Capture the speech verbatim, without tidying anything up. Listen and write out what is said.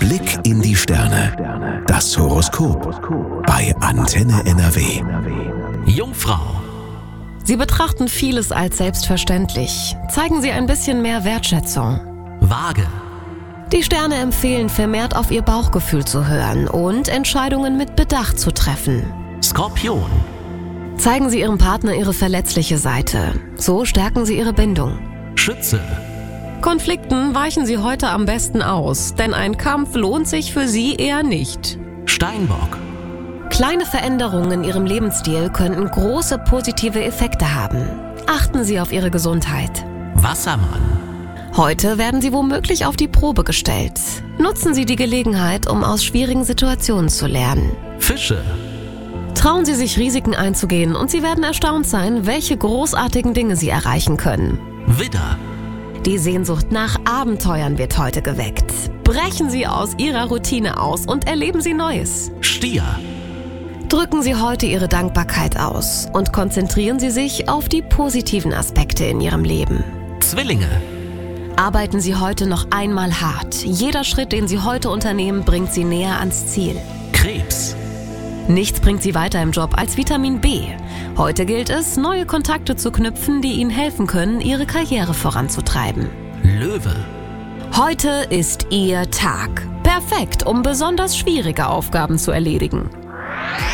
Blick in die Sterne. Das Horoskop bei Antenne N R W. Jungfrau. Sie betrachten vieles als selbstverständlich. Zeigen Sie ein bisschen mehr Wertschätzung. Waage. Die Sterne empfehlen, vermehrt auf Ihr Bauchgefühl zu hören und Entscheidungen mit Bedacht zu treffen. Skorpion. Zeigen Sie Ihrem Partner Ihre verletzliche Seite. So stärken Sie Ihre Bindung. Schütze. Konflikten weichen Sie heute am besten aus, denn ein Kampf lohnt sich für Sie eher nicht. Steinbock. Kleine Veränderungen in Ihrem Lebensstil könnten große positive Effekte haben. Achten Sie auf Ihre Gesundheit. Wassermann. Heute werden Sie womöglich auf die Probe gestellt. Nutzen Sie die Gelegenheit, um aus schwierigen Situationen zu lernen. Fische. Trauen Sie sich, Risiken einzugehen und Sie werden erstaunt sein, welche großartigen Dinge Sie erreichen können. Widder. Die Sehnsucht nach Abenteuern wird heute geweckt. Brechen Sie aus Ihrer Routine aus und erleben Sie Neues. Stier. Drücken Sie heute Ihre Dankbarkeit aus und konzentrieren Sie sich auf die positiven Aspekte in Ihrem Leben. Zwillinge. Arbeiten Sie heute noch einmal hart. Jeder Schritt, den Sie heute unternehmen, bringt Sie näher ans Ziel. Krebs. Nichts bringt Sie weiter im Job als Vitamin B. Heute gilt es, neue Kontakte zu knüpfen, die Ihnen helfen können, Ihre Karriere voranzutreiben. Löwe. Heute ist Ihr Tag. Perfekt, um besonders schwierige Aufgaben zu erledigen.